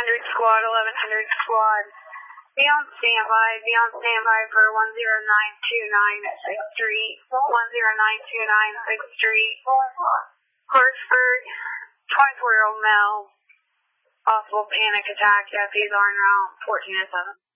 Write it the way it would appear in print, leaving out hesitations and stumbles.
squad, 1100 squad. Be on standby for 1092963, 1092963. Harrisburg, 24-year-old male, possible panic attack, FP's on route, 14 to 7.